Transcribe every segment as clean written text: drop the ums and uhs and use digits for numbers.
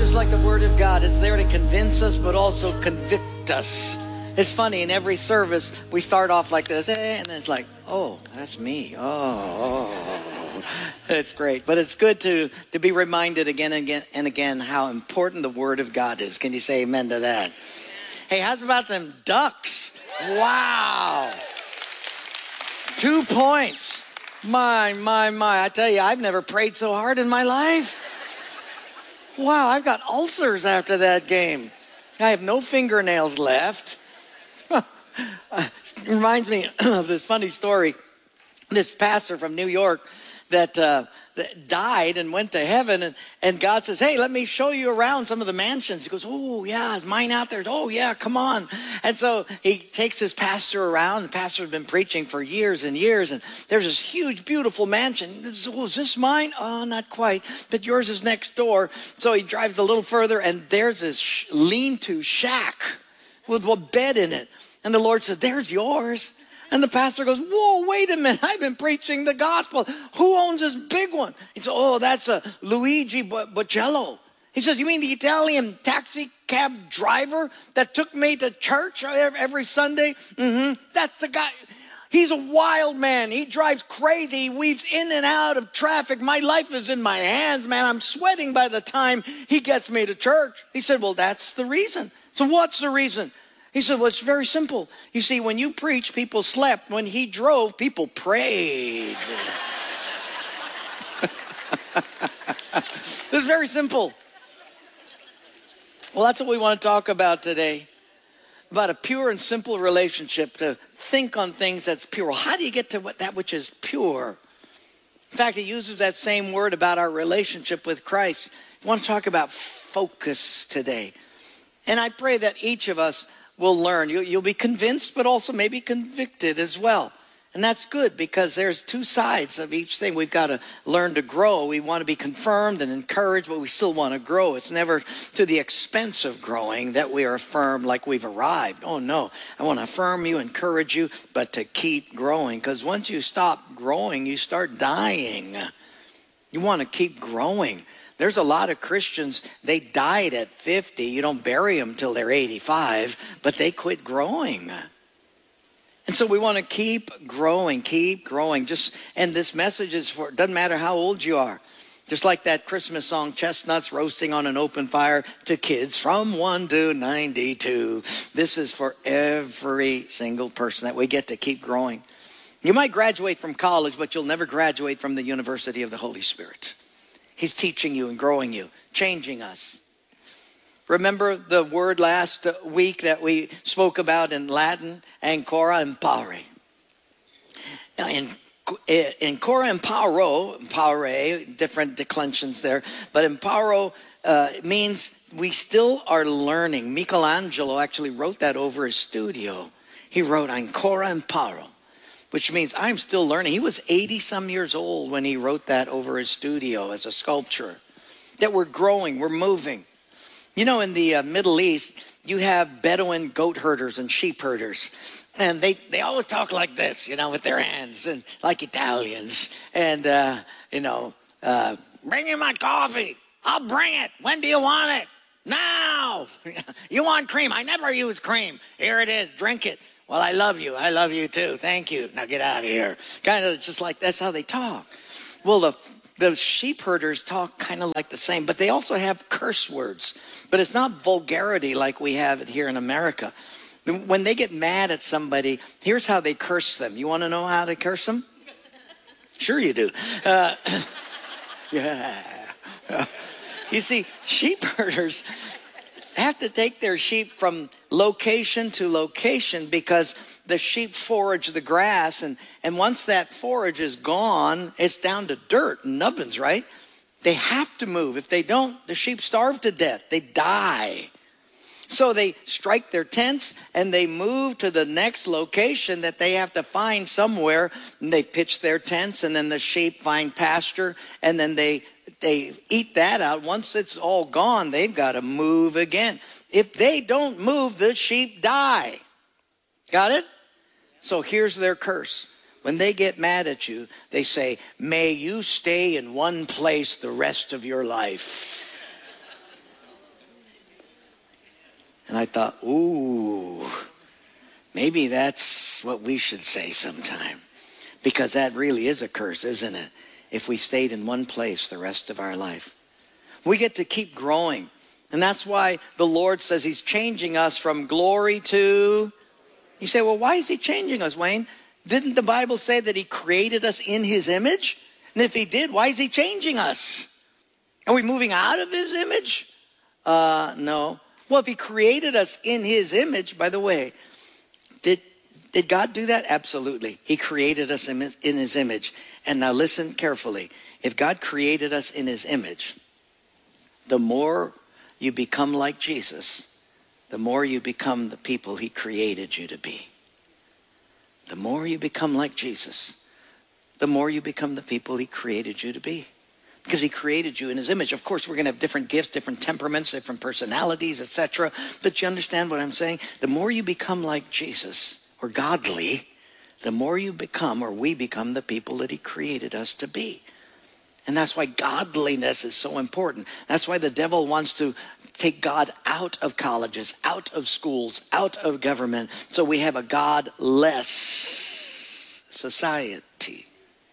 just like the Word of God. It's there to convince us, but also convict us. It's funny, in every service, we start off like this, and then it's like, oh, that's me. Oh. It's great. But it's good to be reminded again and again how important the Word of God is. Can you say amen to that? Hey, how's about them ducks? Wow. 2 points. My. I tell you, I've never prayed so hard in my life. Wow, I've got ulcers after that game. I have no fingernails left. It reminds me of this funny story. This pastor from New York that died and went to heaven, and God says, hey, let me show you around some of the mansions. He goes, oh, yeah, is mine out there? Oh, yeah, come on. And so he takes his pastor around. The pastor's been preaching for years and years, and there's this huge, beautiful mansion. Is this mine? Oh, not quite, but yours is next door. So he drives a little further, and there's this lean-to shack with a bed in it. And the Lord said, there's yours. And the pastor goes, whoa, wait a minute. I've been preaching the gospel. Who owns this big one? He said, oh, that's Luigi Bocello. He says, you mean the Italian taxi cab driver that took me to church every Sunday? Mm-hmm. That's the guy. He's a wild man. He drives crazy. He weaves in and out of traffic. My life is in my hands, man. I'm sweating by the time he gets me to church. He said, well, that's the reason. So what's the reason? He said, well, it's very simple. You see, when you preach, people slept. When he drove, people prayed. It's very simple. Well, that's what we want to talk about today. About a pure and simple relationship, to think on things that's pure. Well, how do you get to that which is pure? In fact, he uses that same word about our relationship with Christ. I want to talk about focus today. And I pray that each of us will learn. You'll be convinced, but also maybe convicted as well. And that's good, because there's two sides of each thing. We've got to learn to grow. We want to be confirmed and encouraged, but we still want to grow. It's never to the expense of growing that we are affirmed like we've arrived. Oh, no. I want to affirm you, encourage you, but to keep growing. Because once you stop growing, you start dying. You want to keep growing. There's a lot of Christians, they died at 50. You don't bury them till they're 85, but they quit growing. And so we want to keep growing. And this message is for, it doesn't matter how old you are. Just like that Christmas song, Chestnuts Roasting on an Open Fire, to kids from 1 to 92. This is for every single person, that we get to keep growing. You might graduate from college, but you'll never graduate from the University of the Holy Spirit. He's teaching you and growing you, changing us. Remember the word last week that we spoke about in Latin, ancora impare. Now ancora impare, different declensions there, but imparo means we still are learning. Michelangelo actually wrote that over his studio. He wrote ancora imparo, which means I'm still learning. He was 80-some years old when he wrote that over his studio as a sculpture. That we're growing, we're moving. You know, in the Middle East, you have Bedouin goat herders and sheep herders. And they always talk like this, you know, with their hands, and like Italians. And, bring me my coffee. I'll bring it. When do you want it? Now. You want cream? I never use cream. Here it is. Drink it. Well, I love you. I love you too. Thank you. Now get out of here. Kind of just like that's how they talk. Well, the sheep herders talk kind of like the same, but they also have curse words. But it's not vulgarity like we have it here in America. When they get mad at somebody, here's how they curse them. You want to know how to curse them? Sure you do. Yeah. You see, sheep herders have to take their sheep from location to location because the sheep forage the grass, and once that forage is gone, it's down to dirt and nubbins, right? They have to move. If they don't, the sheep starve to death. They die. So they strike their tents and they move to the next location that they have to find somewhere, and they pitch their tents, and then the sheep find pasture, and then they eat that out. Once it's all gone, they've got to move again. If they don't move, the sheep die. Got it? So here's their curse. When they get mad at you, they say, may you stay in one place the rest of your life. And I thought, ooh, maybe that's what we should say sometime. Because that really is a curse, isn't it? If we stayed in one place the rest of our life. We get to keep growing. And that's why the Lord says he's changing us from glory to... You say, well, why is he changing us, Wayne? Didn't the Bible say that he created us in his image? And if he did, why is he changing us? Are we moving out of his image? No. Well, if he created us in his image, by the way, did God do that? Absolutely. He created us in his image. And now listen carefully. If God created us in his image, the more you become like Jesus, the more you become the people he created you to be. The more you become like Jesus, the more you become the people he created you to be. Because he created you in his image. Of course, we're going to have different gifts, different temperaments, different personalities, etc. But you understand what I'm saying? The more you become like Jesus, or godly, the more you become, or we become, the people that he created us to be. And that's why godliness is so important. That's why the devil wants to take God out of colleges, out of schools, out of government. So we have a godless society.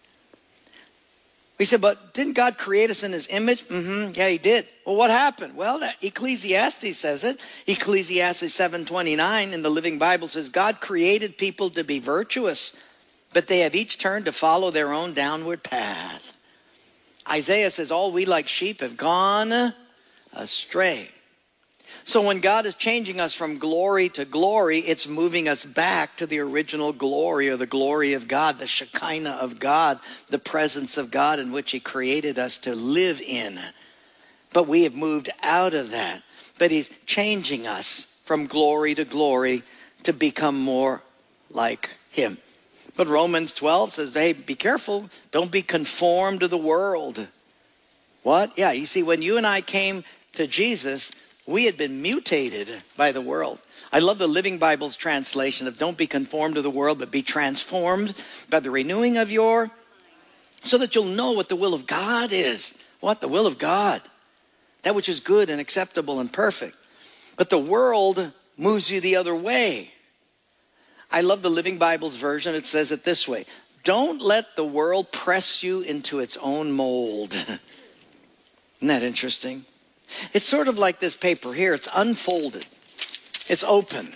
We said, but didn't God create us in his image? Yeah, he did. Well, what happened? Well, Ecclesiastes says it. Ecclesiastes 7:29 in the Living Bible says, God created people to be virtuous, but they have each turned to follow their own downward path. Isaiah says, all we like sheep have gone astray. So when God is changing us from glory to glory, it's moving us back to the original glory, or the glory of God, the Shekinah of God, the presence of God in which he created us to live in. But we have moved out of that. But he's changing us from glory to glory to become more like him. But Romans 12 says, hey, be careful. Don't be conformed to the world. What? Yeah, you see, when you and I came to Jesus, we had been mutated by the world. I love the Living Bible's translation of don't be conformed to the world, but be transformed by the renewing of your... so that you'll know what the will of God is. What? The will of God. That which is good and acceptable and perfect. But the world moves you the other way. I love the Living Bible's version. It says it this way. Don't let the world press you into its own mold. Isn't that interesting? It's sort of like this paper here. It's unfolded. It's open.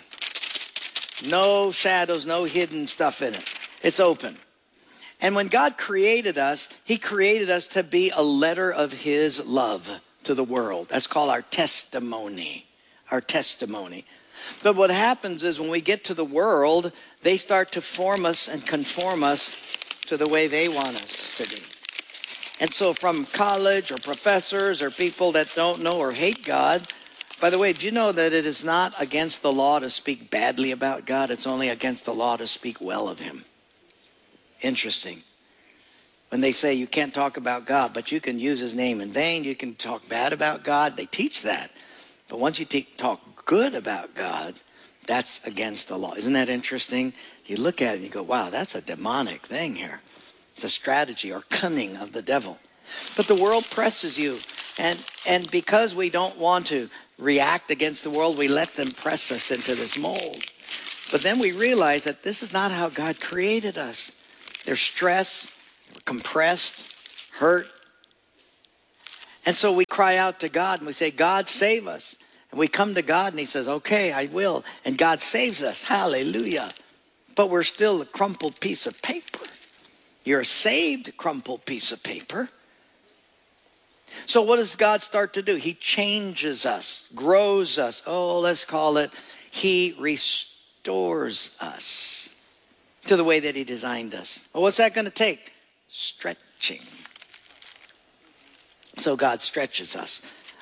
No shadows, no hidden stuff in it. It's open. And when God created us, he created us to be a letter of his love to the world. That's called our testimony. Our testimony. But what happens is when we get to the world, they start to form us and conform us to the way they want us to be. And so from college or professors or people that don't know or hate God, by the way, do you know that it is not against the law to speak badly about God? It's only against the law to speak well of him. Interesting. When they say you can't talk about God, but you can use his name in vain, you can talk bad about God, they teach that. But once you talk good about God, that's against the law. Isn't that interesting? You look at it and you go, wow, that's a demonic thing here. It's a strategy or cunning of the devil. But the world presses you. And because we don't want to react against the world, we let them press us into this mold. But then we realize that this is not how God created us. There's stress, we're compressed, hurt. And so we cry out to God and we say, God, save us. And we come to God and he says, okay, I will. And God saves us. Hallelujah. But we're still a crumpled piece of paper. You're a saved, crumpled piece of paper. So what does God start to do? He changes us, grows us. Oh, let's call it, he restores us to the way that he designed us. Well, what's that going to take? Stretching. So God stretches us.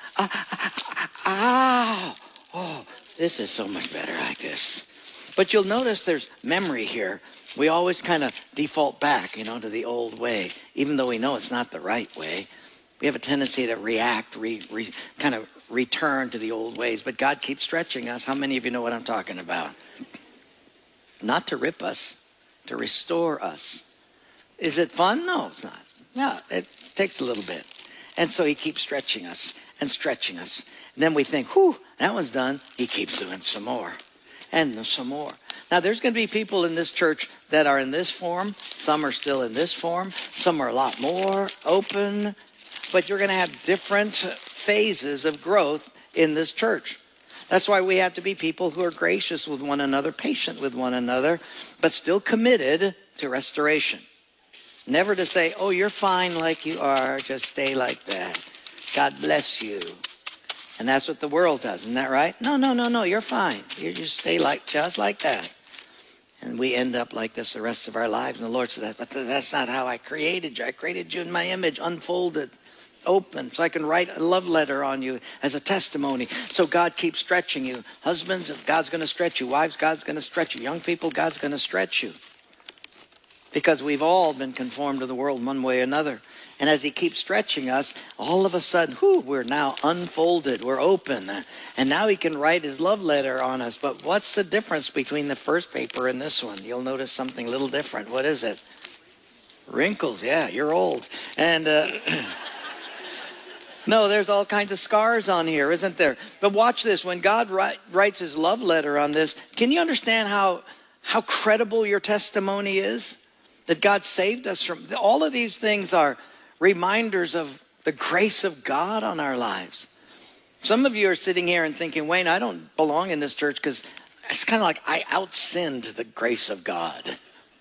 Oh, this is so much better like this. But you'll notice there's memory here. We always kind of default back, to the old way, even though we know it's not the right way. We have a tendency to react, kind of return to the old ways. But God keeps stretching us. How many of you know what I'm talking about? Not to rip us, to restore us. Is it fun? No, it's not. Yeah, it takes a little bit. And so he keeps stretching us. and stretching us. And then we think, whew, that one's done. He keeps doing some more and some more. Now, there's going to be people in this church that are in this form. Some are still in this form. Some are a lot more open. But you're going to have different phases of growth in this church. That's why we have to be people who are gracious with one another, patient with one another, but still committed to restoration. Never to say, oh, you're fine like you are. Just stay like that. God bless you. And that's what the world does. Isn't that right? No. You're fine. You just stay just like that. And we end up like this the rest of our lives. And the Lord says, but that's not how I created you. I created you in my image, unfolded, open, so I can write a love letter on you as a testimony. So God keeps stretching you. Husbands, God's going to stretch you. Wives, God's going to stretch you. Young people, God's going to stretch you. Because we've all been conformed to the world one way or another. And as he keeps stretching us, all of a sudden, we're now unfolded. We're open. And now he can write his love letter on us. But what's the difference between the first paper and this one? You'll notice something a little different. What is it? Wrinkles. Yeah, you're old. And no, there's all kinds of scars on here, isn't there? But watch this. When God writes his love letter on this, can you understand how credible your testimony is? That God saved us from. All of these things are reminders of the grace of God on our lives. Some of you are sitting here and thinking, Wayne, I don't belong in this church because it's kind of like I out-sinned the grace of God.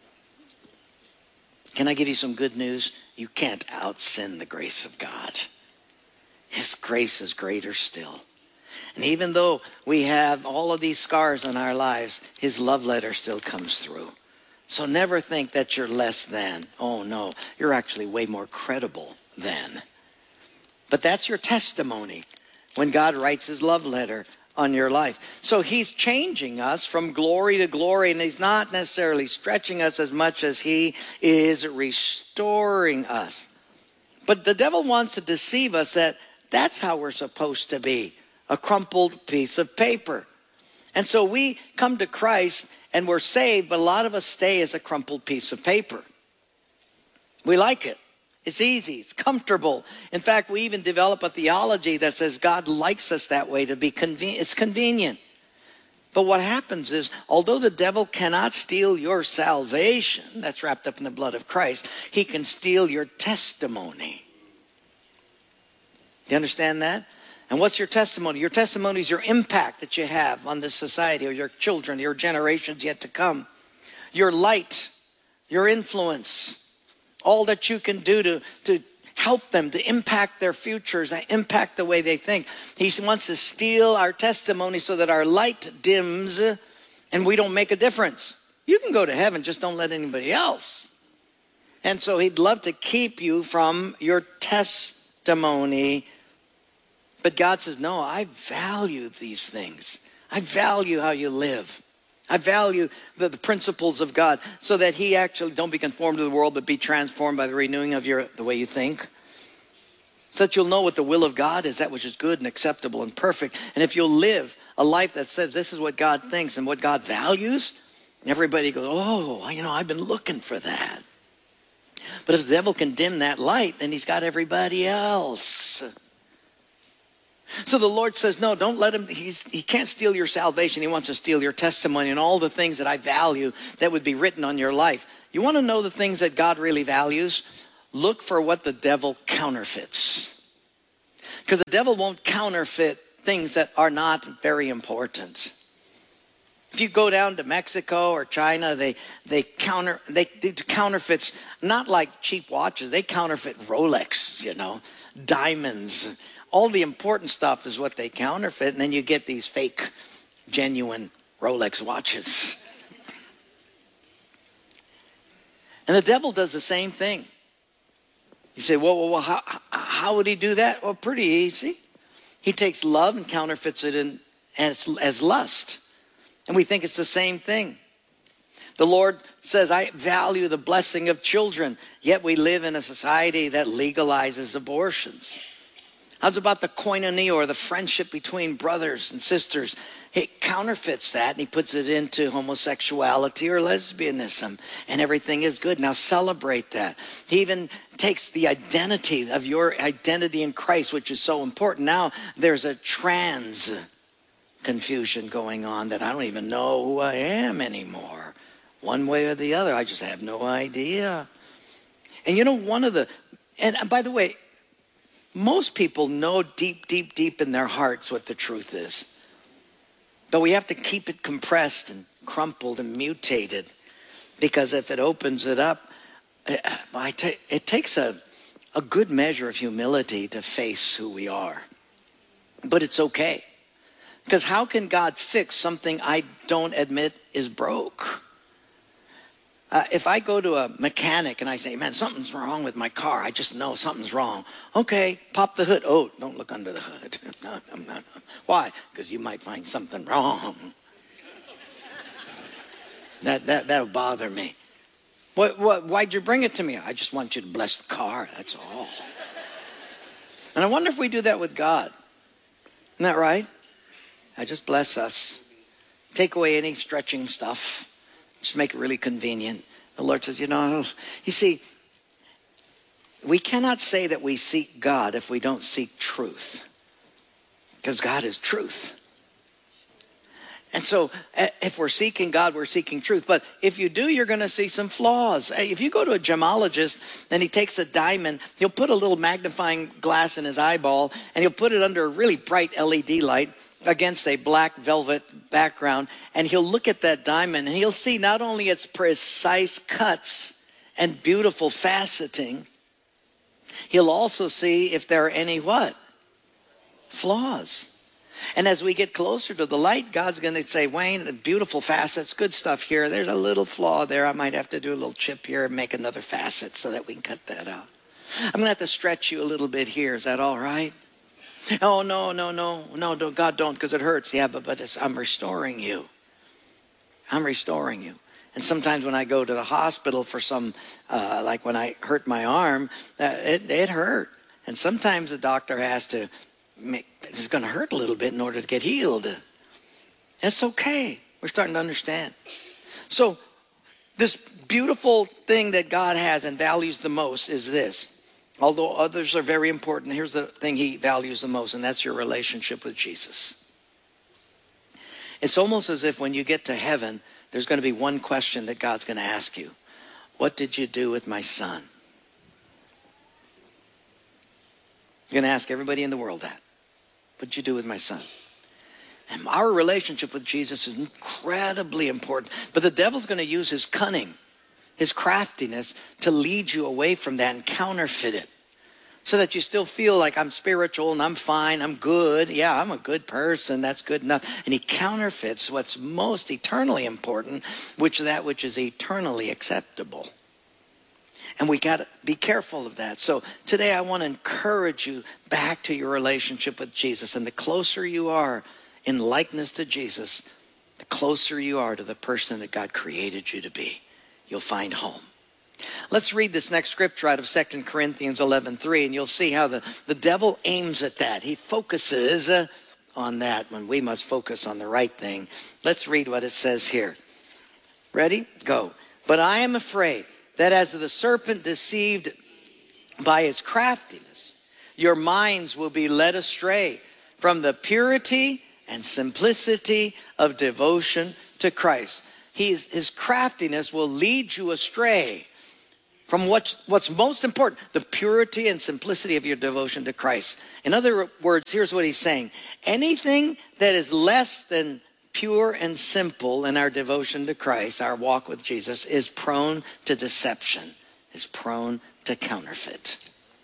Can I give you some good news? You can't out-sin the grace of God. His grace is greater still. And even though we have all of these scars on our lives, his love letter still comes through. So never think that you're less than. Oh, no. You're actually way more credible than. But that's your testimony when God writes his love letter on your life. So he's changing us from glory to glory, and he's not necessarily stretching us as much as he is restoring us. But the devil wants to deceive us that that's how we're supposed to be, a crumpled piece of paper. And so we come to Christ and we're saved, but a lot of us stay as a crumpled piece of paper. We like it. It's easy. It's comfortable. In fact, we even develop a theology that says God likes us that way to be convenient. It's convenient. But what happens is, although the devil cannot steal your salvation, that's wrapped up in the blood of Christ, he can steal your testimony. You understand that? And what's your testimony? Your testimony is your impact that you have on this society or your children, your generations yet to come. Your light, your influence, all that you can do to help them, to impact their futures, impact the way they think. He wants to steal our testimony so that our light dims and we don't make a difference. You can go to heaven, just don't let anybody else. And so he'd love to keep you from your testimony. But God says, no, I value these things. I value how you live. I value the principles of God so that he actually, don't be conformed to the world, but be transformed by the renewing of the way you think. So that you'll know what the will of God is, that which is good and acceptable and perfect. And if you'll live a life that says this is what God thinks and what God values, everybody goes, oh, I've been looking for that. But if the devil can dim that light, then he's got everybody else. So the Lord says, no, don't let him. He can't steal your salvation. He wants to steal your testimony and all the things that I value that would be written on your life. You want to know the things that God really values? Look for what the devil counterfeits. Because the devil won't counterfeit things that are not very important. If you go down to Mexico or China, they do counterfeits, not like cheap watches. They counterfeit Rolex, diamonds. All the important stuff is what they counterfeit, and then you get these fake, genuine Rolex watches. And the devil does the same thing. You say, well, how would he do that? Well, pretty easy. He takes love and counterfeits it as lust. And we think it's the same thing. The Lord says, I value the blessing of children, yet we live in a society that legalizes abortions. How's about the koinonia, or the friendship between brothers and sisters? He counterfeits that and he puts it into homosexuality or lesbianism, and everything is good. Now celebrate that. He even takes the identity of your identity in Christ, which is so important. Now there's a trans confusion going on that I don't even know who I am anymore. One way or the other, I just have no idea. And you know, and by the way, most people know deep, deep, deep in their hearts what the truth is. But we have to keep it compressed and crumpled and mutated, because if it opens it up, it takes a good measure of humility to face who we are. But it's okay. Because how can God fix something I don't admit is broke? If I go to a mechanic and I say, man, something's wrong with my car. I just know something's wrong. Okay, pop the hood. Oh, don't look under the hood. No. Why? Because you might find something wrong. That'll bother me. Why'd you bring it to me? I just want you to bless the car. That's all. And I wonder if we do that with God. Isn't that right? I just bless us. Take away any stretching stuff. Just make it really convenient. The Lord says, you see, we cannot say that we seek God if we don't seek truth. Because God is truth. And so if we're seeking God, we're seeking truth. But if you do, you're going to see some flaws. If you go to a gemologist and he takes a diamond, he'll put a little magnifying glass in his eyeball and he'll put it under a really bright LED light against a black velvet background, and he'll look at that diamond and he'll see not only its precise cuts and beautiful faceting, he'll also see if there are any what? Flaws. And as we get closer to the light, God's going to say, Wayne, the beautiful facets, good stuff here. There's a little flaw there. I might have to do a little chip here and make another facet so that we can cut that out. I'm going to have to stretch you a little bit here. Is that all right? Oh, no, God, don't, because it hurts. Yeah, but I'm restoring you. I'm restoring you. And sometimes when I go to the hospital for some, like when I hurt my arm, it hurt. And sometimes the doctor has to it's going to hurt a little bit in order to get healed. It's okay. We're starting to understand. So this beautiful thing that God has and values the most is this. Although others are very important, here's the thing he values the most, and that's your relationship with Jesus. It's almost as if when you get to heaven, there's going to be one question that God's going to ask you. What did you do with my son? You're going to ask everybody in the world that. What did you do with my son? And our relationship with Jesus is incredibly important. But the devil's going to use his cunning, his craftiness, to lead you away from that and counterfeit it. So that you still feel like I'm spiritual and I'm fine, I'm good. Yeah, I'm a good person, that's good enough. And he counterfeits what's most eternally important, which is eternally acceptable. And we got to be careful of that. So today I want to encourage you back to your relationship with Jesus. And the closer you are in likeness to Jesus, the closer you are to the person that God created you to be. You'll find home. Let's read this next scripture out of 2 Corinthians 11:3, and you'll see how the devil aims at that. He focuses on that when we must focus on the right thing. Let's read what it says here. Ready? Go. But I am afraid that as the serpent deceived by his craftiness, your minds will be led astray from the purity and simplicity of devotion to Christ. His craftiness will lead you astray from what's most important, the purity and simplicity of your devotion to Christ. In other words, here's what he's saying. Anything that is less than pure and simple in our devotion to Christ, our walk with Jesus, is prone to deception, is prone to counterfeit.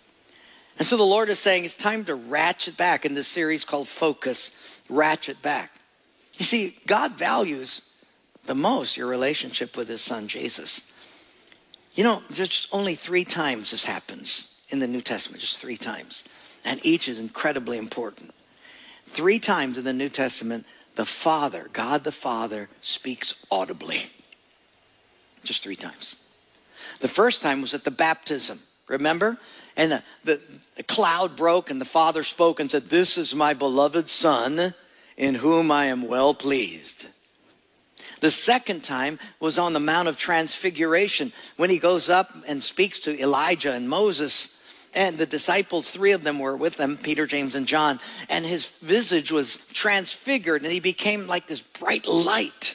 And so the Lord is saying it's time to ratchet back in this series called Focus, ratchet back. You see, God values the most your relationship with his son, Jesus. You know, there's only 3 times this happens in the New Testament, just 3 times. And each is incredibly important. 3 times in the New Testament, the Father, God the Father, speaks audibly. Just 3 times. The first time was at the baptism, Remember? And the cloud broke and the Father spoke and said, "This is my beloved Son in whom I am well pleased." The second time was on the Mount of Transfiguration when he goes up and speaks to Elijah and Moses. And the disciples, 3 of them were with them, Peter, James, and John. And his visage was transfigured and he became like this bright light.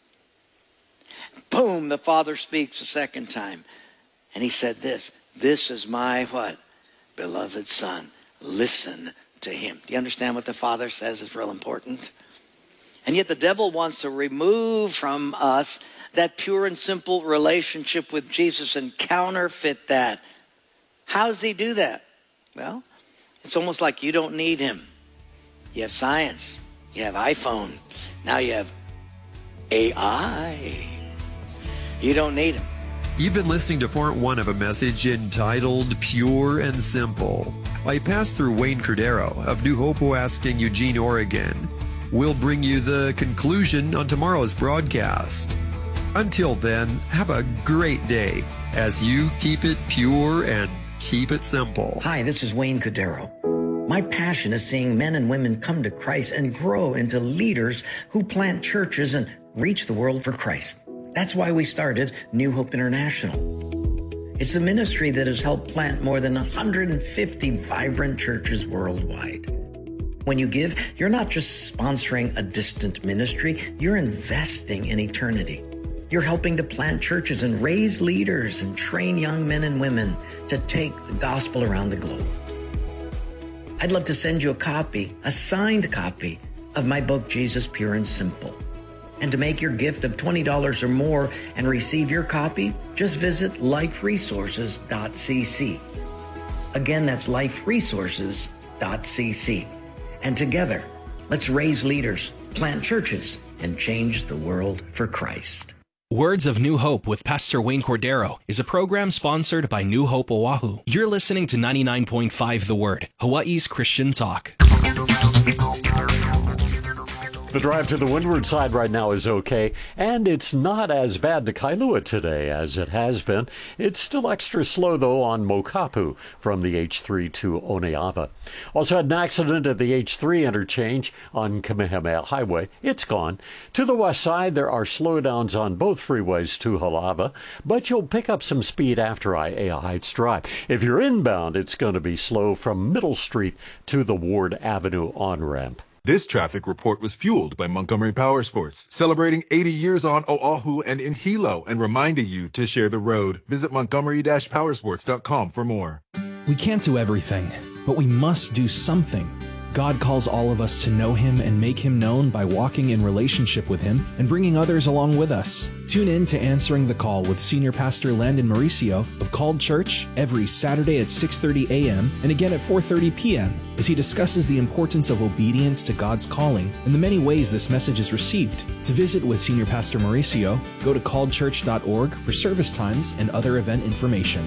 Boom, the Father speaks a second time. And he said this is my what? Beloved Son. Listen to him. Do you understand what the Father says is real important? And yet the devil wants to remove from us that pure and simple relationship with Jesus and counterfeit that. How does he do that? Well, it's almost like you don't need him. You have science. You have iPhone. Now you have AI. You don't need him. You've been listening to part 1 of a message entitled Pure and Simple by Pastor Wayne Cordero of New Hope Owasking, Eugene, Oregon. We'll bring you the conclusion on tomorrow's broadcast. Until then, have a great day as you keep it pure and keep it simple. Hi, this is Wayne Cordero. My passion is seeing men and women come to Christ and grow into leaders who plant churches and reach the world for Christ. That's why we started New Hope International. It's a ministry that has helped plant more than 150 vibrant churches worldwide. When you give, you're not just sponsoring a distant ministry, you're investing in eternity. You're helping to plant churches and raise leaders and train young men and women to take the gospel around the globe. I'd love to send you a copy, a signed copy of my book, Jesus Pure and Simple. And to make your gift of $20 or more and receive your copy, just visit liferesources.cc. Again, that's liferesources.cc. And together, let's raise leaders, plant churches, and change the world for Christ. Words of New Hope with Pastor Wayne Cordero is a program sponsored by New Hope Oahu. You're listening to 99.5 The Word, Hawaii's Christian talk. The drive to the windward side right now is okay, and it's not as bad to Kailua today as it has been. It's still extra slow, though, on Mokapu from the H3 to Oneava. Also had an accident at the H3 interchange on Kamehameha Highway. It's gone. To the west side, there are slowdowns on both freeways to Halava, but you'll pick up some speed after Aiea Heights Drive. If you're inbound, it's going to be slow from Middle Street to the Ward Avenue on-ramp. This traffic report was fueled by Montgomery Powersports, celebrating 80 years on Oahu and in Hilo and reminding you to share the road. Visit montgomery-powersports.com for more. We can't do everything, but we must do something. God calls all of us to know Him and make Him known by walking in relationship with Him and bringing others along with us. Tune in to Answering the Call with Senior Pastor Landon Mauricio of Called Church every Saturday at 6:30 a.m. and again at 4:30 p.m. as he discusses the importance of obedience to God's calling and the many ways this message is received. To visit with Senior Pastor Mauricio, go to calledchurch.org for service times and other event information.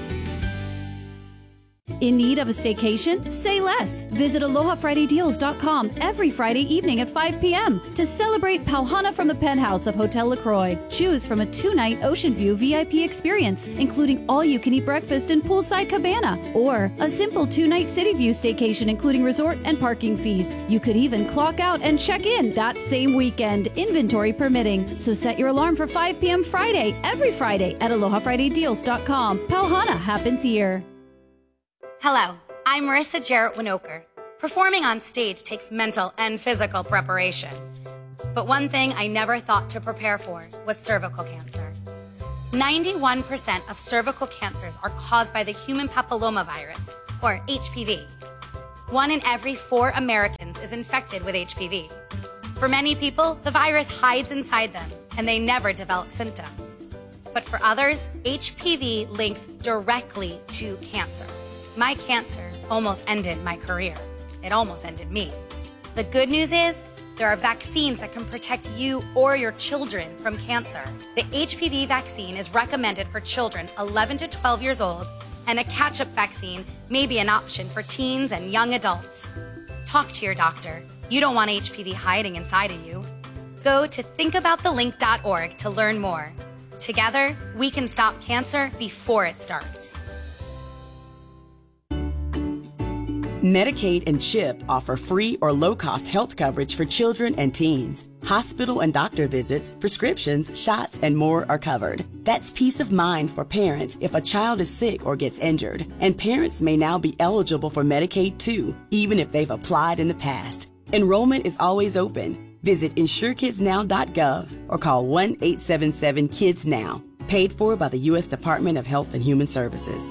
In need of a staycation? Say less. Visit AlohaFridayDeals.com every Friday evening at 5 p.m. to celebrate Pauhana from the Penthouse of Hotel LaCroix. Choose from a 2-night Ocean View VIP experience, including all-you-can-eat breakfast and poolside cabana, or a simple 2-night City View staycation, including resort and parking fees. You could even clock out and check in that same weekend, inventory permitting. So set your alarm for 5 p.m. Friday, every Friday at AlohaFridayDeals.com. Pauhana happens here. Hello, I'm Marissa Jarrett Winoker. Performing on stage takes mental and physical preparation. But one thing I never thought to prepare for was cervical cancer. 91% of cervical cancers are caused by the human papillomavirus, or HPV. 1 in every 4 Americans is infected with HPV. For many people, the virus hides inside them, and they never develop symptoms. But for others, HPV links directly to cancer. My cancer almost ended my career. It almost ended me. The good news is there are vaccines that can protect you or your children from cancer. The HPV vaccine is recommended for children 11 to 12 years old, and a catch-up vaccine may be an option for teens and young adults. Talk to your doctor. You don't want HPV hiding inside of you. Go to thinkaboutthelink.org to learn more. Together, we can stop cancer before it starts. Medicaid and CHIP offer free or low-cost health coverage for children and teens. Hospital and doctor visits, prescriptions, shots, and more are covered. That's peace of mind for parents if a child is sick or gets injured. And parents may now be eligible for Medicaid too, even if they've applied in the past. Enrollment is always open. Visit InsureKidsNow.gov or call 1-877-KIDS-NOW. Paid for by the U.S. Department of Health and Human Services.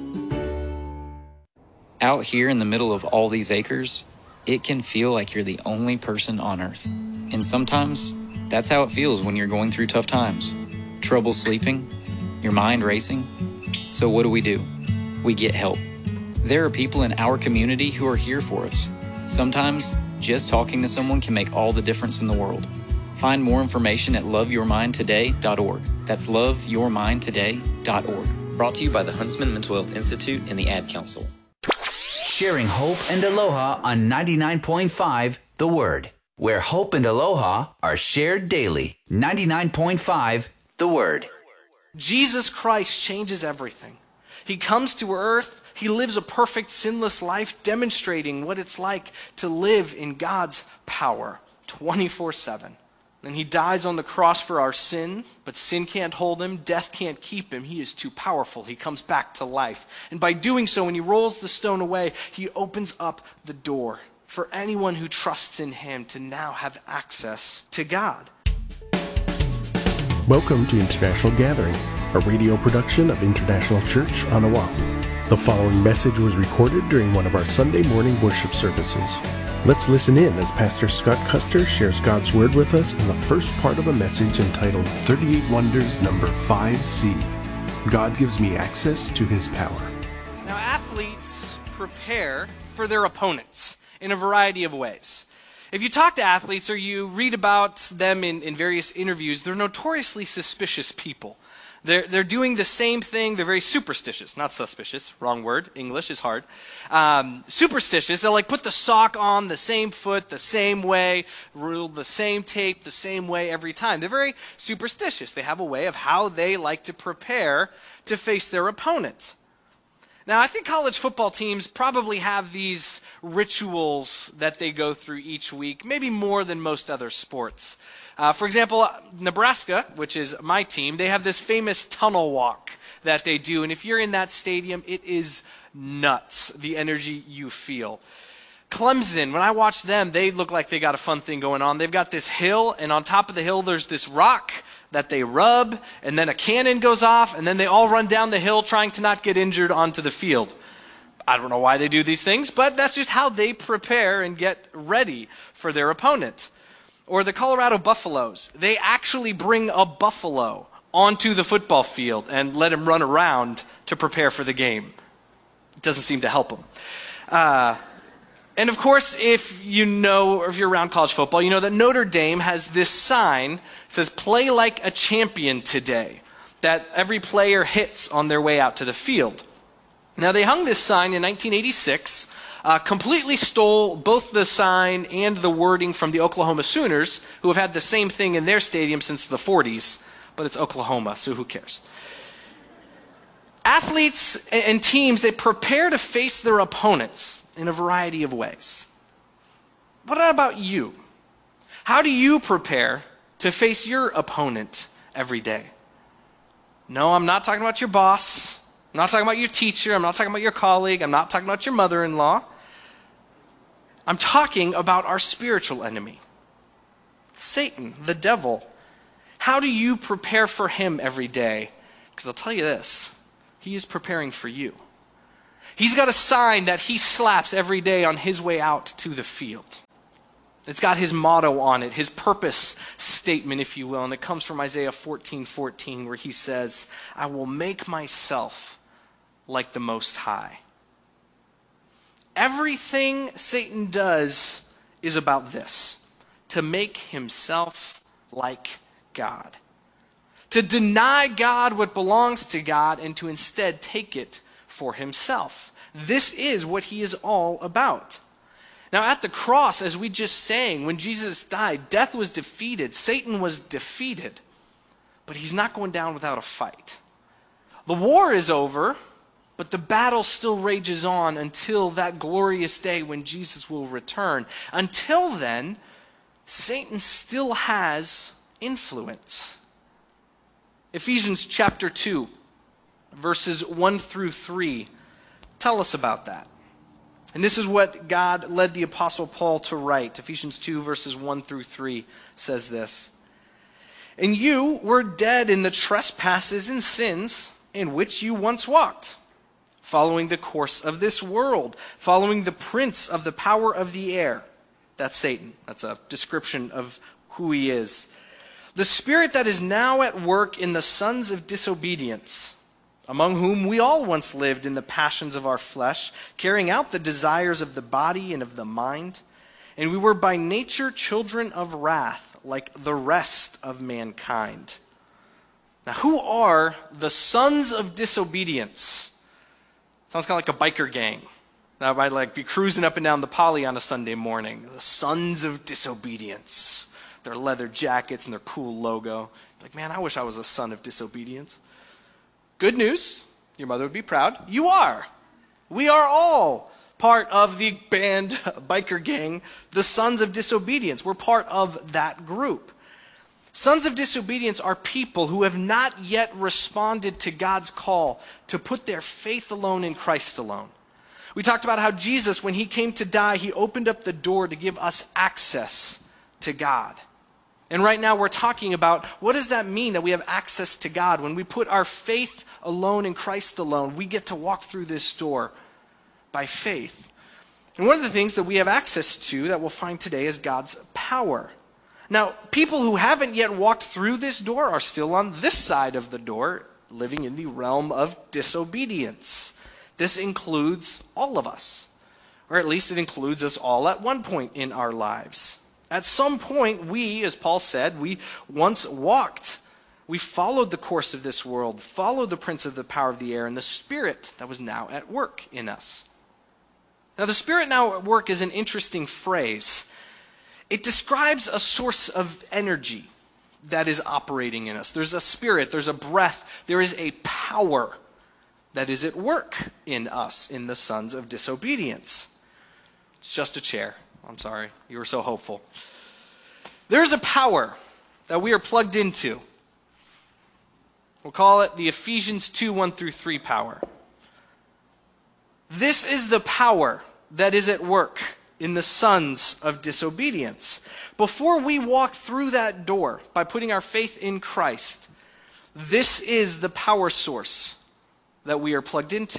Out here in the middle of all these acres, it can feel like you're the only person on Earth. And sometimes, that's how it feels when you're going through tough times. Trouble sleeping, your mind racing. So what do? We get help. There are people in our community who are here for us. Sometimes, just talking to someone can make all the difference in the world. Find more information at loveyourmindtoday.org. That's loveyourmindtoday.org. Brought to you by the Huntsman Mental Health Institute and the Ad Council. Sharing hope and aloha on 99.5 The Word, where hope and aloha are shared daily. 99.5 The Word. Jesus Christ changes everything. He comes to earth. He lives a perfect, sinless life, demonstrating what it's like to live in God's power 24/7. And he dies on the cross for our sin, but sin can't hold him, death can't keep him. He is too powerful. He comes back to life. And by doing so, when he rolls the stone away, he opens up the door for anyone who trusts in him to now have access to God. Welcome to International Gathering, a radio production of International Church on Oahu. The following message was recorded during one of our Sunday morning worship services. Let's listen in as Pastor Scott Custer shares God's Word with us in the first part of a message entitled 38 Wonders number 5C. God gives me access to his power. Now, athletes prepare for their opponents in a variety of ways. If you talk to athletes or you read about them in various interviews, they're notoriously suspicious people. They're doing the same thing. They're very superstitious, not suspicious. Wrong word. English is hard. Superstitious. They'll put the sock on the same foot, the same way, rule the same tape the same way every time. They're very superstitious. They have a way of how they like to prepare to face their opponent. Now, I think college football teams probably have these rituals that they go through each week, maybe more than most other sports. For example, Nebraska, which is my team, they have this famous tunnel walk that they do. And if you're in that stadium, it is nuts, the energy you feel. Clemson, when I watch them, they look like they got a fun thing going on. They've got this hill, and on top of the hill, there's this rock that they rub, and then a cannon goes off, and then they all run down the hill trying to not get injured onto the field. I don't know why they do these things, but that's just how they prepare and get ready for their opponent. Or the Colorado Buffaloes. They actually bring a buffalo onto the football field and let him run around to prepare for the game. It doesn't seem to help them. And of course, if you know, or if you're around college football, you know that Notre Dame has this sign that says, "Play like a champion today," that every player hits on their way out to the field. Now, they hung this sign in 1986, completely stole both the sign and the wording from the Oklahoma Sooners, who have had the same thing in their stadium since the 40s, but it's Oklahoma, so who cares? Athletes and teams, they prepare to face their opponents in a variety of ways. What about you? How do you prepare to face your opponent every day? No, I'm not talking about your boss. I'm not talking about your teacher. I'm not talking about your colleague. I'm not talking about your mother-in-law. I'm talking about our spiritual enemy, Satan, the devil. How do you prepare for him every day? Because I'll tell you this, he is preparing for you. He's got a sign that he slaps every day on his way out to the field. It's got his motto on it, his purpose statement, if you will, and it comes from Isaiah 14:14, where he says, "I will make myself like the Most High." Everything Satan does is about this, to make himself like God. To deny God what belongs to God and to instead take it for himself. This is what he is all about. Now at the cross, as we just sang, when Jesus died, death was defeated, Satan was defeated, but he's not going down without a fight. The war is over, But the battle still rages on until that glorious day when Jesus will return. Until then, Satan still has influence. Ephesians chapter 2, verses 1 through 3 tell us about that. And this is what God led the Apostle Paul to write. Ephesians 2, verses 1 through 3 says this. And you were dead in the trespasses and sins in which you once walked, following the course of this world, following the prince of the power of the air. That's Satan. That's a description of who he is. The spirit that is now at work in the sons of disobedience, among whom we all once lived in the passions of our flesh, carrying out the desires of the body and of the mind. And we were by nature children of wrath, like the rest of mankind. Now, who are the sons of disobedience? Sounds kind of like a biker gang. Now, I might be cruising up and down the Poly on a Sunday morning. The sons of disobedience. Their leather jackets and their cool logo. Like, man, I wish I was a son of disobedience. Good news. Your mother would be proud. You are. We are all part of the band, biker gang, the sons of disobedience. We're part of that group. Sons of disobedience are people who have not yet responded to God's call to put their faith alone in Christ alone. We talked about how Jesus, when he came to die, he opened up the door to give us access to God. And right now we're talking about what does that mean that we have access to God? When we put our faith alone in Christ alone, we get to walk through this door by faith. And one of the things that we have access to that we'll find today is God's power. Now, people who haven't yet walked through this door are still on this side of the door, living in the realm of disobedience. This includes all of us, or at least it includes us all at one point in our lives. At some point, we, as Paul said, we once walked. We followed the course of this world, followed the prince of the power of the air, and the spirit that was now at work in us. Now, the spirit now at work is an interesting phrase. It describes a source of energy that is operating in us. There's a spirit, there's a breath, there is a power that is at work in us, in the sons of disobedience. It's just a chair. I'm sorry, you were so hopeful. There's a power that we are plugged into. We'll call it the Ephesians 2, 1 through 3 power. This is the power that is at work in the sons of disobedience. Before we walk through that door by putting our faith in Christ, this is the power source that we are plugged into.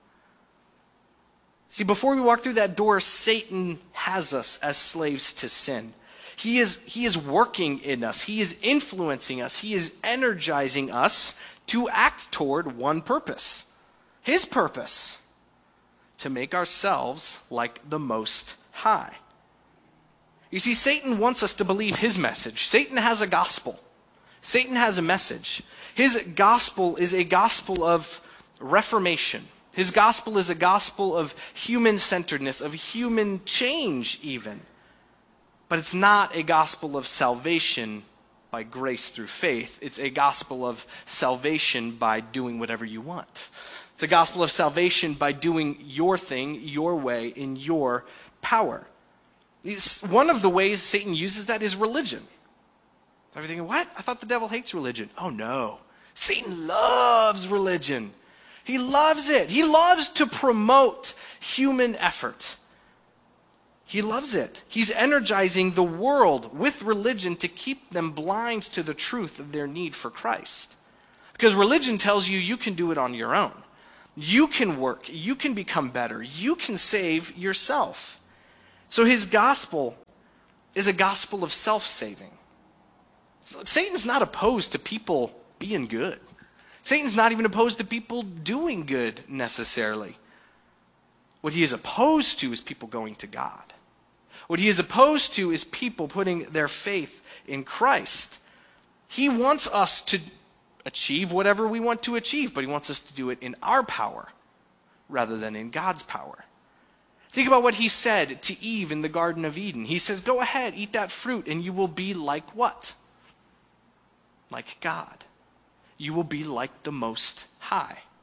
See, before we walk through that door, Satan has us as slaves to sin. He is working in us. He is influencing us. He is energizing us to act toward one purpose. His purpose, to make ourselves like the Most High. You see, Satan wants us to believe his message. Satan has a gospel. Satan has a message. His gospel is a gospel of reformation. His gospel is a gospel of human-centeredness, of human change even. But it's not a gospel of salvation by grace through faith. It's a gospel of salvation by doing whatever you want. It's a gospel of salvation by doing your thing, your way, in your power. One of the ways Satan uses that is religion. Everything, what? I thought the devil hates religion. Oh no. Satan loves religion. He loves it. He loves to promote human effort. He loves it. He's energizing the world with religion to keep them blind to the truth of their need for Christ. Because religion tells you you can do it on your own. You can work. You can become better. You can save yourself. So his gospel is a gospel of self-saving. Satan's not opposed to people being good. Satan's not even opposed to people doing good necessarily. What he is opposed to is people going to God. What he is opposed to is people putting their faith in Christ. He wants us to achieve whatever we want to achieve, but he wants us to do it in our power rather than in God's power. Think about what he said to Eve in the Garden of Eden. He says, go ahead, eat that fruit, and you will be like what? Like God. You will be like the Most High.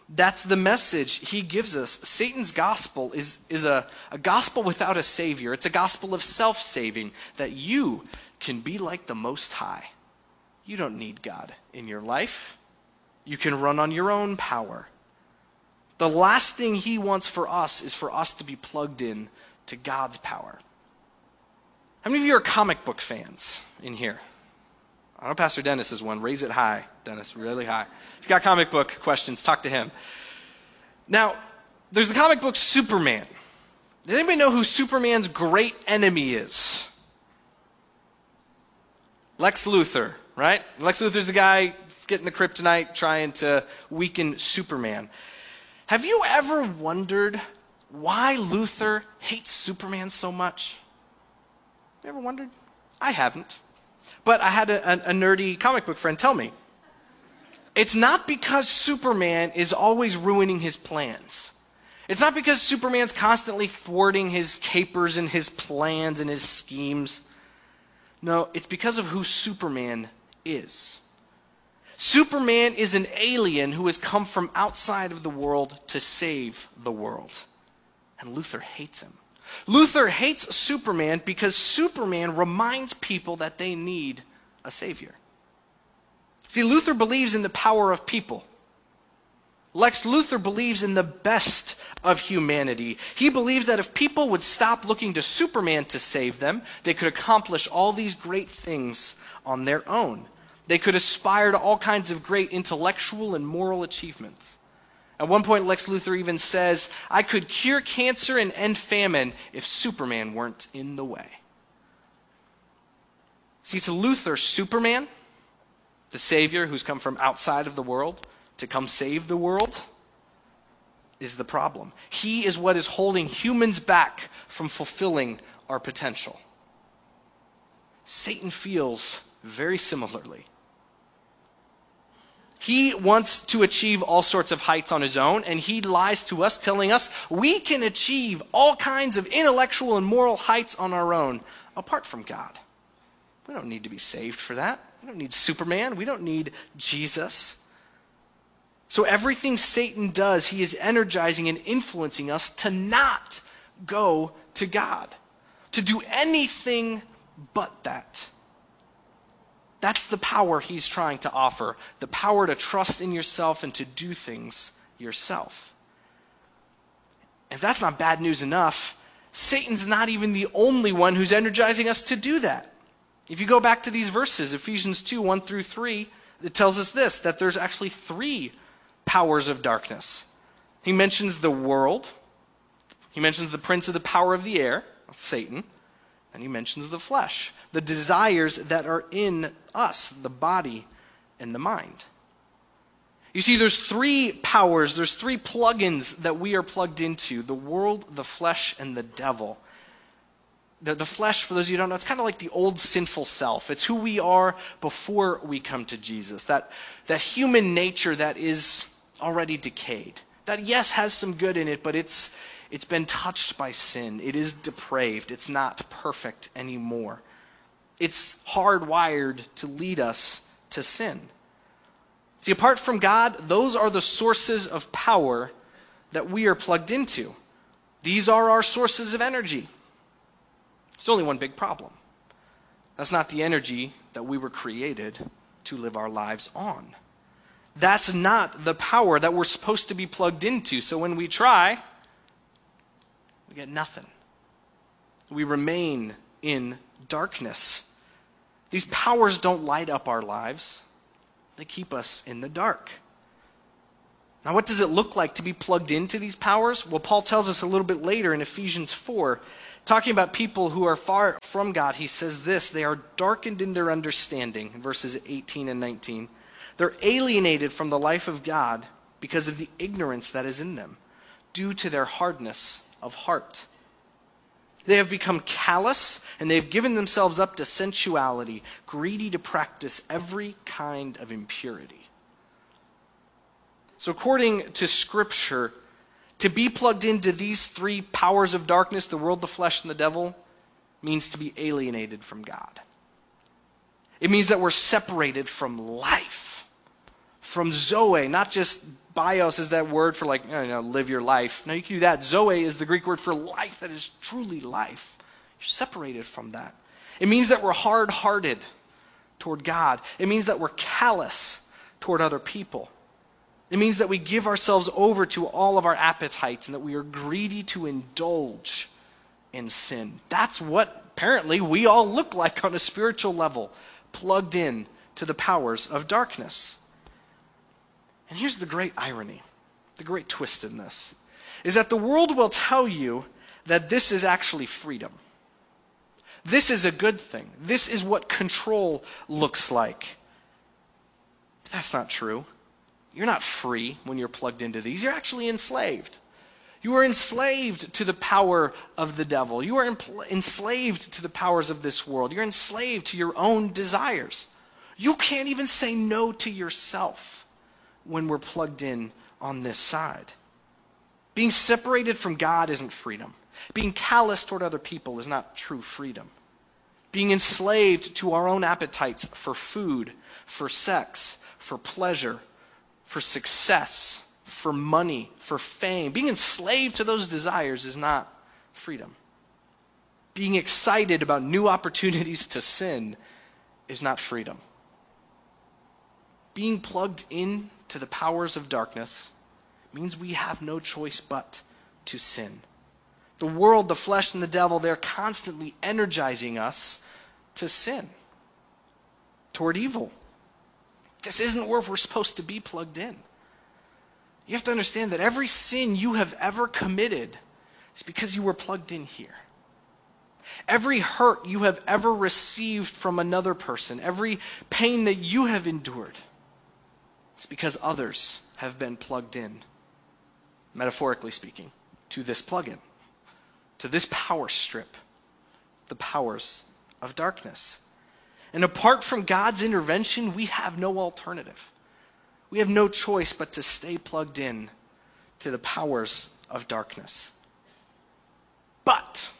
That's the message he gives us. Satan's gospel is a gospel without a savior. It's a gospel of self-saving, that you can be like the Most High. You don't need God in your life. You can run on your own power. The last thing he wants for us is for us to be plugged in to God's power. How many of you are comic book fans in here? I know Pastor Dennis is one. Raise it high, Dennis, really high. If you got comic book questions, talk to him. Now, there's the comic book Superman. Does anybody know who Superman's great enemy is? Lex Luthor, right? Lex Luthor's the guy getting the kryptonite, trying to weaken Superman. Have you ever wondered why Luthor hates Superman so much? You ever wondered? I haven't. But I had a nerdy comic book friend tell me. It's not because Superman is always ruining his plans. It's not because Superman's constantly thwarting his capers and his plans and his schemes. No, it's because of who Superman is. Superman is an alien who has come from outside of the world to save the world. And Luthor hates him. Luthor hates Superman because Superman reminds people that they need a savior. See, Luthor believes in the power of people. Lex Luthor believes in the best of humanity. He believes that if people would stop looking to Superman to save them, they could accomplish all these great things on their own. They could aspire to all kinds of great intellectual and moral achievements. At one point, Lex Luthor even says, I could cure cancer and end famine if Superman weren't in the way. See, to Luthor, Superman, the savior who's come from outside of the world to come save the world, is the problem. He is what is holding humans back from fulfilling our potential. Satan feels very similarly. He wants to achieve all sorts of heights on his own, and he lies to us, telling us we can achieve all kinds of intellectual and moral heights on our own, apart from God. We don't need to be saved for that. We don't need Superman. We don't need Jesus. So everything Satan does, he is energizing and influencing us to not go to God, to do anything but that. That's the power he's trying to offer, the power to trust in yourself and to do things yourself. If that's not bad news enough, Satan's not even the only one who's energizing us to do that. If you go back to these verses, Ephesians 2, 1 through 3, it tells us this, that there's actually 3 powers of darkness. He mentions the world. He mentions the prince of the power of the air, that's Satan. And he mentions the flesh, the desires that are in us, the body and the mind. You see, there's 3 powers, there's 3 plugins that we are plugged into: the world, the flesh, and the devil. The flesh, for those of you who don't know, it's kind of like the old sinful self. It's who we are before we come to Jesus. That human nature that is already decayed. That, yes, has some good in it, but it's been touched by sin. It is depraved. It's not perfect anymore. It's hardwired to lead us to sin. See, apart from God, those are the sources of power that we are plugged into. These are our sources of energy. There's only one big problem. That's not the energy that we were created to live our lives on. That's not the power that we're supposed to be plugged into. So when we try, we get nothing. We remain in darkness. These powers don't light up our lives. They keep us in the dark. Now, what does it look like to be plugged into these powers? Well, Paul tells us a little bit later in Ephesians 4, talking about people who are far from God. He says this: they are darkened in their understanding, in verses 18 and 19. They're alienated from the life of God because of the ignorance that is in them, due to their hardness of heart. They have become callous, and they've given themselves up to sensuality, greedy to practice every kind of impurity. So according to Scripture, to be plugged into these 3 powers of darkness, the world, the flesh, and the devil, means to be alienated from God. It means that we're separated from life, from Zoe, not just Bios is that word for live your life. No, you can do that. Zoe is the Greek word for life that is truly life. You're separated from that. It means that we're hard-hearted toward God. It means that we're callous toward other people. It means that we give ourselves over to all of our appetites and that we are greedy to indulge in sin. That's what apparently we all look like on a spiritual level, plugged in to the powers of darkness. And here's the great irony, the great twist in this, is that the world will tell you that this is actually freedom. This is a good thing. This is what control looks like. But that's not true. You're not free when you're plugged into these. You're actually enslaved. You are enslaved to the power of the devil. You are enslaved to the powers of this world. You're enslaved to your own desires. You can't even say no to yourself when we're plugged in on this side. Being separated from God isn't freedom. Being callous toward other people is not true freedom. Being enslaved to our own appetites for food, for sex, for pleasure, for success, for money, for fame. Being enslaved to those desires is not freedom. Being excited about new opportunities to sin is not freedom. Being plugged in to the powers of darkness means we have no choice but to sin. The world, the flesh, and the devil, they're constantly energizing us to sin, toward evil. This isn't where we're supposed to be plugged in. You have to understand that every sin you have ever committed is because you were plugged in here. Every hurt you have ever received from another person, every pain that you have endured, it's because others have been plugged in, metaphorically speaking, to this plug-in, to this power strip, the powers of darkness. And apart from God's intervention, we have no alternative. We have no choice but to stay plugged in to the powers of darkness. But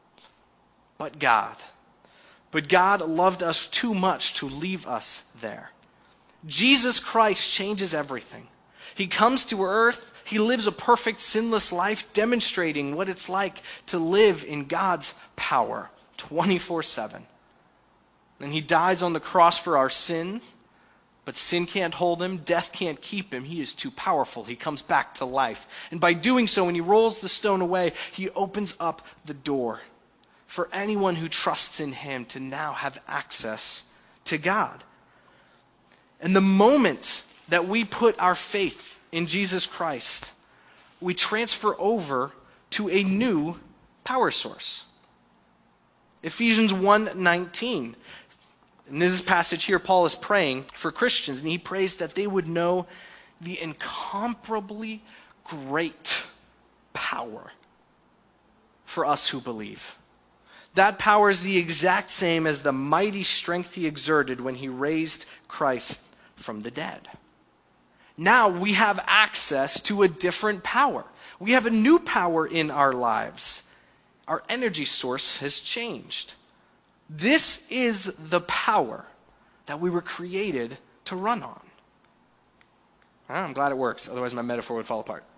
God loved us too much to leave us there. Jesus Christ changes everything. He comes to earth. He lives a perfect, sinless life, demonstrating what it's like to live in God's power 24/7. And he dies on the cross for our sin, but sin can't hold him. Death can't keep him. He is too powerful. He comes back to life. And by doing so, when he rolls the stone away, he opens up the door for anyone who trusts in him to now have access to God. And the moment that we put our faith in Jesus Christ, we transfer over to a new power source. Ephesians 1:19. In this passage here, Paul is praying for Christians, and he prays that they would know the incomparably great power for us who believe. That power is the exact same as the mighty strength he exerted when he raised Christ from the dead. Now we have access to a different power. We have a new power in our lives. Our energy source has changed. This is the power that we were created to run on. I'm glad it works, otherwise my metaphor would fall apart.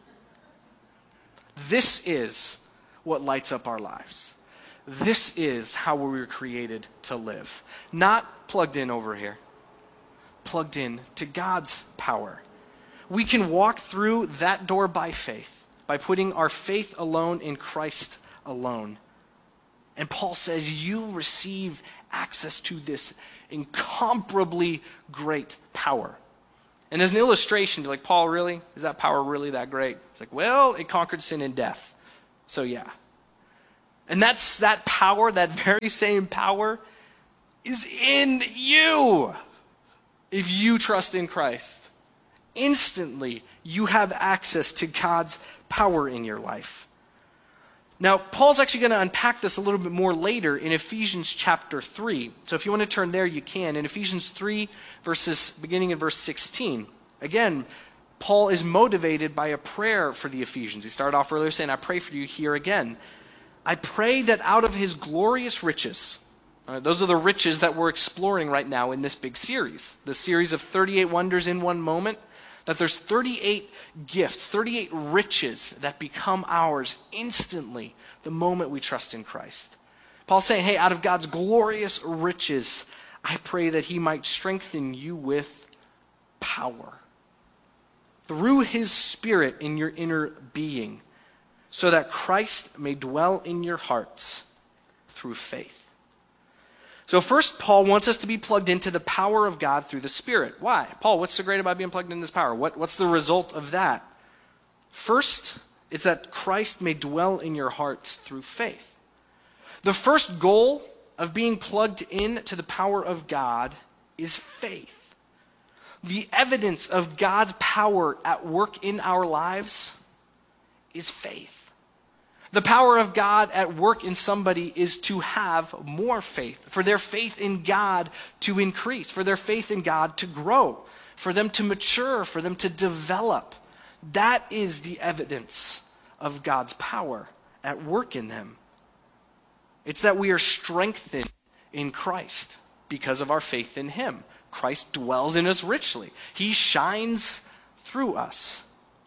This is what lights up our lives. This is how we were created to live. Not plugged in over here. Plugged in to God's power. We can walk through that door by faith, by putting our faith alone in Christ alone. And Paul says you receive access to this incomparably great power. And as an illustration, you're like, Paul, really? Is that power really that great? It's like, well, it conquered sin and death. So yeah. And that's that power, that very same power, is in you. If you trust in Christ, instantly you have access to God's power in your life. Now, Paul's actually going to unpack this a little bit more later in Ephesians chapter 3. So if you want to turn there, you can. In Ephesians 3, beginning in verse 16. Again, Paul is motivated by a prayer for the Ephesians. He started off earlier saying, I pray for you here again. I pray that out of his glorious riches, those are the riches that we're exploring right now in this big series. The series of 38 wonders in one moment. that there's 38 gifts, 38 riches that become ours instantly the moment we trust in Christ. Paul's saying, hey, out of God's glorious riches, I pray that he might strengthen you with power through his Spirit in your inner being, so that Christ may dwell in your hearts through faith. So first, Paul wants us to be plugged into the power of God through the Spirit. Why? Paul, what's so great about being plugged into this power? What's the result of that? First, it's that Christ may dwell in your hearts through faith. The first goal of being plugged in to the power of God is faith. The evidence of God's power at work in our lives is faith. The power of God at work in somebody is to have more faith, for their faith in God to increase, for their faith in God to grow, for them to mature, for them to develop. That is the evidence of God's power at work in them. It's that we are strengthened in Christ because of our faith in him. Christ dwells in us richly. He shines through us.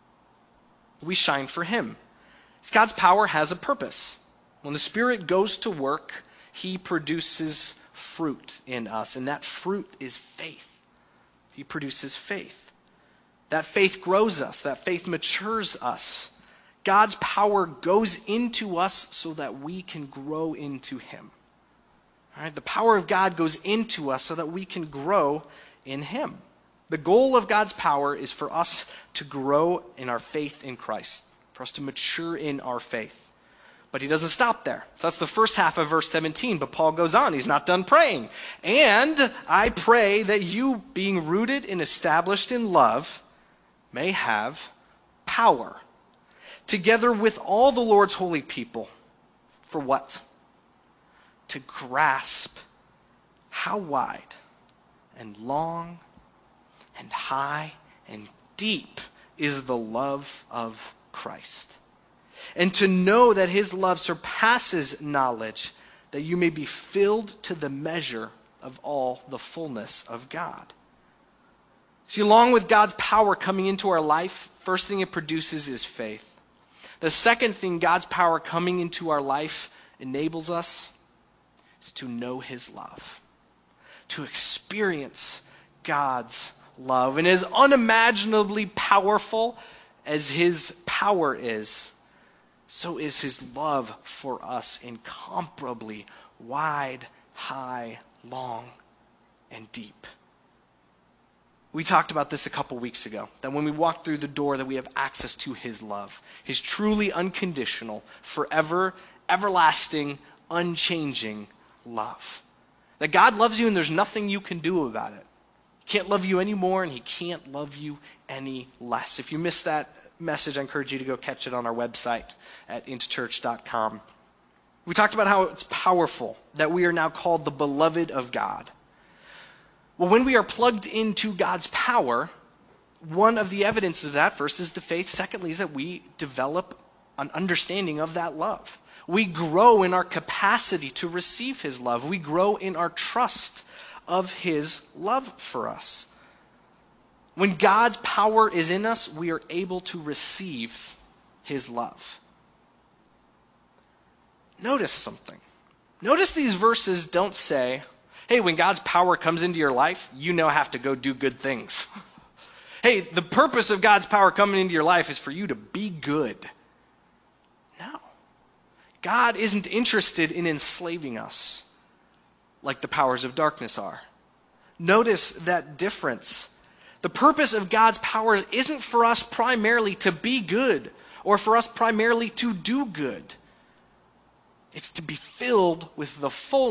We shine for him. God's power has a purpose. When the Spirit goes to work, he produces fruit in us, and that fruit is faith. He produces faith. That faith grows us. That faith matures us. God's power goes into us so that we can grow into him. All right? The power of God goes into us so that we can grow in him. The goal of God's power is for us to grow in our faith in Christ, for us to mature in our faith. But he doesn't stop there. So that's the first half of verse 17, but Paul goes on. He's not done praying. And I pray that you, being rooted and established in love, may have power, together with all the Lord's holy people. For what? To grasp how wide and long and high and deep is the love of Christ. And to know that his love surpasses knowledge, that you may be filled to the measure of all the fullness of God. See, along with God's power coming into our life, first thing it produces is faith. The second thing God's power coming into our life enables us is to know his love, to experience God's love. And as unimaginably powerful as his power is, so is his love for us incomparably wide, high, long, and deep. We talked about this a couple weeks ago, that when we walk through the door that we have access to his love, his truly unconditional, forever, everlasting, unchanging love. That God loves you and there's nothing you can do about it. He can't love you any more and he can't love you any less. If you missed that message, I encourage you to go catch it on our website at intchurch.com. We talked about how it's powerful that we are now called the beloved of God. Well, when we are plugged into God's power, one of the evidence of that, first, is the faith. Secondly, is that we develop an understanding of that love. We grow in our capacity to receive his love. We grow in our trust of his love for us. When God's power is in us, we are able to receive his love. Notice something. Notice these verses don't say, hey, when God's power comes into your life, you now have to go do good things. Hey, the purpose of God's power coming into your life is for you to be good. No. God isn't interested in enslaving us like the powers of darkness are. Notice that difference. The purpose of God's power isn't for us primarily to be good or for us primarily to do good. It's to be filled with the fullness